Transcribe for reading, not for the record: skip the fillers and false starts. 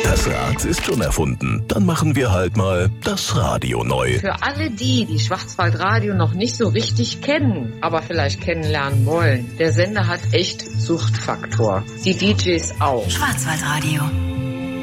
Das Rad ist schon erfunden. Dann machen wir halt mal das Radio neu. Für alle die Schwarzwaldradio noch nicht so richtig kennen, aber vielleicht kennenlernen wollen, der Sender hat echt Suchtfaktor. Die DJs auch. Schwarzwaldradio.